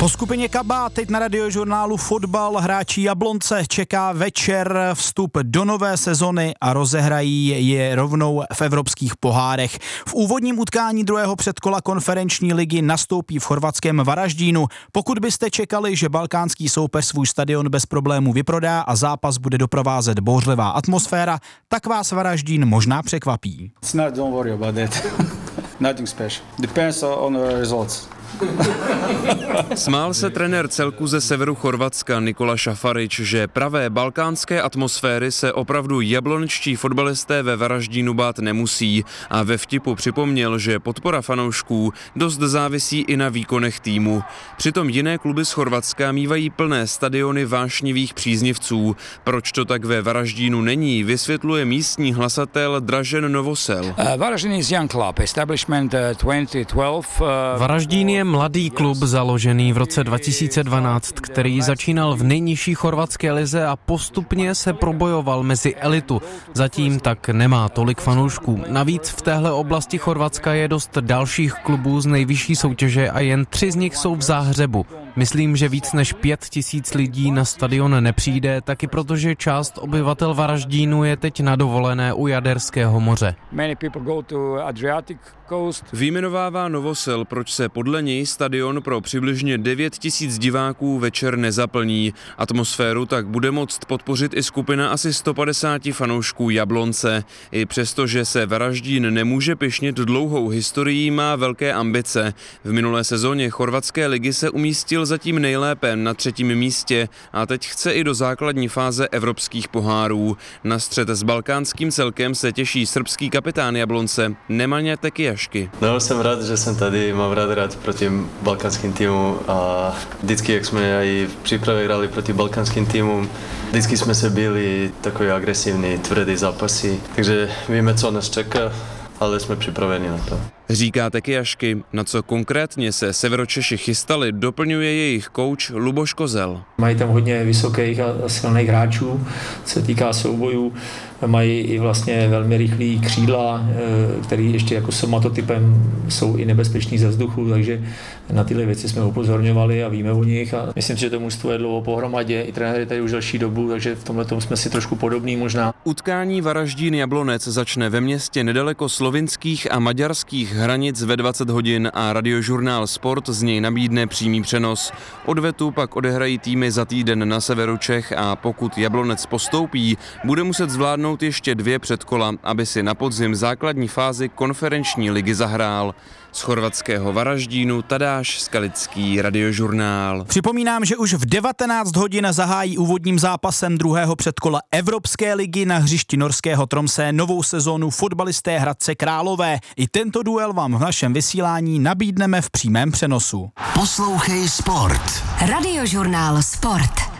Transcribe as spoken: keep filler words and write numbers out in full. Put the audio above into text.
Po skupině Kaba teď na Radiožurnálu fotbal. Hráči Jablonce čeká večer vstup do nové sezony a rozehrají je rovnou v evropských pohárech. V úvodním utkání druhého předkola konferenční ligy nastoupí v chorvatském Varaždínu. Pokud byste čekali, že balkánský soupeř svůj stadion bez problémů vyprodá a zápas bude doprovázet bouřlivá atmosféra, tak vás Varaždín možná překvapí. It's not, don't worry about that. Nothing special. Depends on the results. Smál se trenér celku ze severu Chorvatska Nikola Šafarič, že pravé balkánské atmosféry se opravdu jablonečtí fotbalisté ve Varaždínu bát nemusí a ve vtipu připomněl, že podpora fanoušků dost závisí i na výkonech týmu. Přitom jiné kluby z Chorvatska mívají plné stadiony vášnivých příznivců. Proč to tak ve Varaždínu není, vysvětluje místní hlasatel Dražen Novosel. Uh, Varaždín is young club, establishment uh, twenty twelve. Uh, Varaždín je mladý klub založený v roce dva tisíce dvanáct, který začínal v nejnižší chorvatské lize a postupně se probojoval mezi elitu. Zatím tak nemá tolik fanoušků. Navíc v téhle oblasti Chorvatska je dost dalších klubů z nejvyšší soutěže a jen tři z nich jsou v Záhřebu. Myslím, že víc než pět tisíc lidí na stadion nepřijde, taky protože část obyvatel Varaždínu je teď na dovolené u Jaderského moře. Vyjmenovává Novosel, proč se podle něj stadion pro přibližně devět tisíc diváků večer nezaplní. Atmosféru tak bude moct podpořit i skupina asi sto padesát fanoušků Jablonce. I přesto, že se Varaždín nemůže pyšnit dlouhou historií, má velké ambice. V minulé sezóně chorvatské ligy se umístil zatím nejlépe na třetím místě a teď chce i do základní fáze evropských pohárů. Na střet s balkánským celkem se těší srbský kapitán Jablonce Nemanja Tekijašky. No, jsem rád, že jsem tady, mám rád hrát proti balkánským týmům a vždycky, jak jsme aj v přípravě hrali proti balkánským týmům, vždycky jsme se byli takový agresivní, tvrdý zápasy, takže víme, co nás čeká, ale jsme připraveni na to. Říká Tekijašky, na co konkrétně se Severočeši chystali, doplňuje jejich kouč Luboš Kozel. Mají tam hodně vysokých a silných hráčů, co se týká soubojů. Mají i vlastně velmi rychlý křídla, který ještě jako somatotypem jsou i nebezpeční ze vzduchu, takže na tyhle věci jsme upozorňovali a víme o nich. A myslím si, že to mužstvo je dlouho pohromadě, i trenéři tady už delší dobu, takže v tomhle tom jsme si trošku podobní možná. Utkání Varaždín Jablonec začne ve městě nedaleko slovinských a maďarských hranic ve dvacet hodin a Radiožurnál Sport z něj nabídne přímý přenos. Odvetu pak odehrají týmy za týden na severu Čech a pokud Jablonec postoupí, bude muset zvládnout ještě dvě předkola, aby si na podzim základní fázi konferenční ligy zahrál. Z chorvatského Varaždínu Tadáš Skalický, Radiožurnál. Připomínám, že už v devatenáct hodin zahájí úvodním zápasem druhého předkola Evropské ligy na hřišti norského Tromsø novou sezónu fotbalisté Hradce Králové. I tento duel vám v našem vysílání nabídneme v přímém přenosu. Poslouchej Sport. Radiožurnál Sport.